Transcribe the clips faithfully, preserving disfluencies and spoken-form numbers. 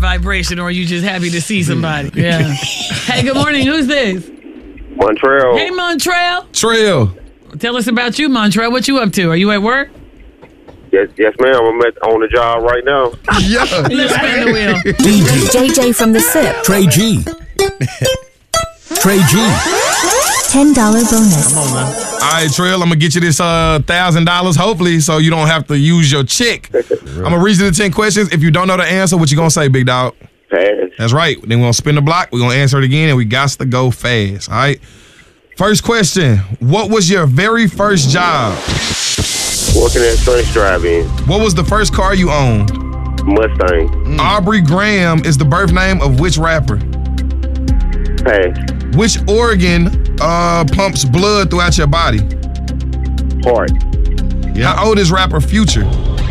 vibration, or are you just happy to see somebody? Yeah. Hey, good morning. Who's this? Montreal. Hey, Montreal. Trail. Tell us about you, Montreal. What you up to? Are you at work? Yes, yes, ma'am. I'm at, on the job right now. Yeah. Let's spin the wheel. D J. J J from the S I P. Trey G. Trey G. ten dollars bonus. All right, Trail, I'm going to get you this uh, one thousand dollars, hopefully, so you don't have to use your check. I'm going to read you the ten questions. If you don't know the answer, what you going to say, big dog? Pass. That's right. Then we're going to spin the block. We're going to answer it again, and we got to go fast, all right? First question. What was your very first job? Working at Sun's Drive-In. What was the first car you owned? Mustang. Mm. Aubrey Graham is the birth name of which rapper? Pass. Which organ uh, pumps blood throughout your body? Heart. Yeah. How old is rapper Future?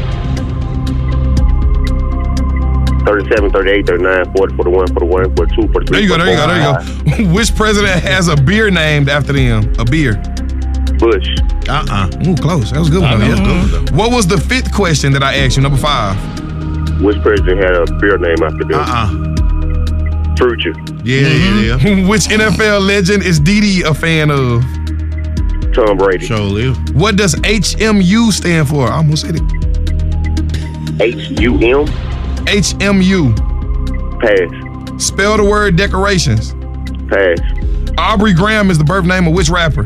thirty-seven, thirty-eight, thirty-nine, forty, forty-one, forty-one, forty-two, forty-three. There you go, there you go, there you go. Which president has a beer named after them? A beer. Bush. Uh-uh. Ooh, close. That was a good one. Uh, though. that's good one, though. What was the fifth question that I asked you? Number five. Which president had a beer name after them? Uh-uh. Future. Yeah, yeah, yeah. Which N F L legend is Didi a fan of? Tom Brady. Sure live. What does H M U stand for? I almost said it. H U M. H M U. Pass. Spell the word decorations. Pass. Aubrey Graham is the birth name of which rapper?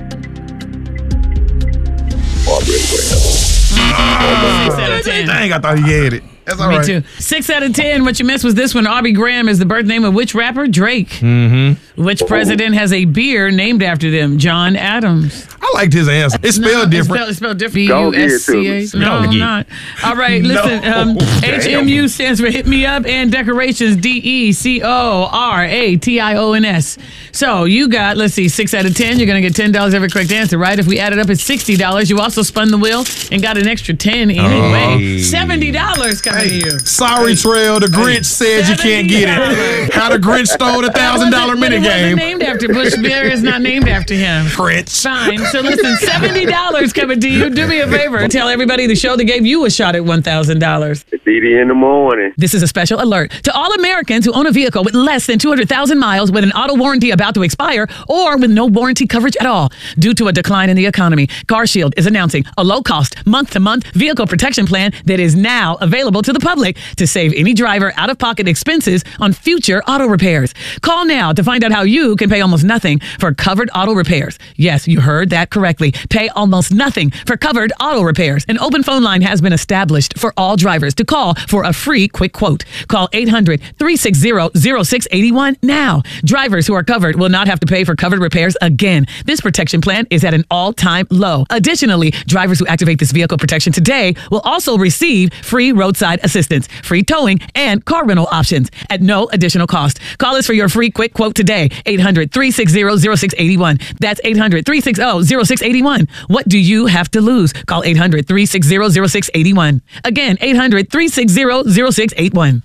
Aubrey Graham. Six out of ten. Dang, I thought he had it. That's all Me right. too. Six out of ten. What you missed was this one. Aubrey Graham is the birth name of which rapper? Drake. Mm-hmm. Which president has a beer named after them? John Adams. I liked his answer. It's spelled No, different. It's spelled, it's spelled different. B Go U get it S to C me. H. No, Go I'm get it. not. All right, listen. Um, H M U stands for Hit Me Up, and decorations D E C O R A T I O N S. So you got, let's see, six out of ten. You're going to get ten dollars every correct answer, right? If we add it up, it's sixty dollars. You also spun the wheel and got an extra ten anyway. Hey. seventy dollars coming to you. Sorry, Trail. The Grinch said you can't get it. How the Grinch stole the thousand dollar But it wasn't minigame. named after Bush. Beer is not named after him. Grinch. Fine. So listen, seventy dollars coming to you. Do me a favor and tell everybody the show that gave you a shot at one thousand dollars. It's Edie in the morning. This is a special alert to all Americans who own a vehicle with less than two hundred thousand miles with an auto warranty about to expire or with no warranty coverage at all. Due to a decline in the economy, CarShield is announcing a low-cost, month-to-month vehicle protection plan that is now available to the public to save any driver out-of-pocket expenses on future auto repairs. Call now to find out how you can pay almost nothing for covered auto repairs. Yes, you heard that correctly. Pay almost nothing for covered auto repairs. An open phone line has been established for all drivers to call for a free quick quote. Call eight hundred, three six zero, zero six eight one now. Drivers who are covered will not have to pay for covered repairs again. This protection plan is at an all-time low. Additionally, drivers who activate this vehicle protection today will also receive free roadside assistance, free towing, and car rental options at no additional cost. Call us for your free quick quote today. eight hundred, three six zero, zero six eight one. That's eight hundred, three six zero, zero six eight one. What do you have to lose? Call eight hundred, three six zero, zero six eight one. Again, eight hundred, three six zero, zero six eight one.